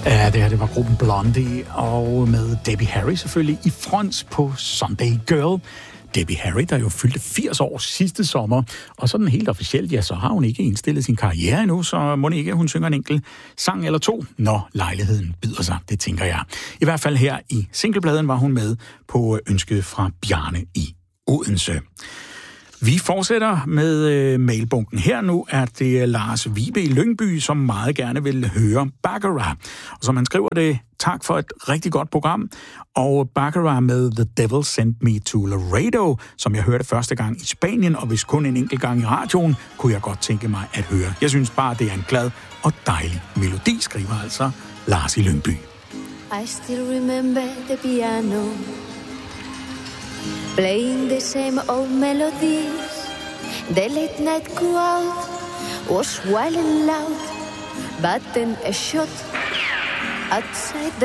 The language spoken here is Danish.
Ja, det var gruppen Blondie, og med Debbie Harry selvfølgelig i front på Sunday Girl. Debbie Harry, der jo fyldte 80 år sidste sommer, og sådan helt officielt, ja, så har hun ikke indstillet sin karriere endnu, så må ikke, hun synger en enkelt sang eller to, når lejligheden byder sig, det tænker jeg. I hvert fald her i Singlebladen var hun med på ønsket fra Bjarne i Odense. Vi fortsætter med mailbunken. Her nu er det Lars Vibe i Lyngby, som meget gerne vil høre Baccarat. Og som han skriver det, tak for et rigtig godt program. Og Baccarat med The Devil Sent Me to Laredo, som jeg hørte første gang i Spanien, og hvis kun en enkelt gang i radioen, kunne jeg godt tænke mig at høre. Jeg synes bare, det er en glad og dejlig melodi, skriver altså Lars i Lyngby. I still remember the piano playing the same old melodies. The late night crowd was wild and loud, but then a shot outside the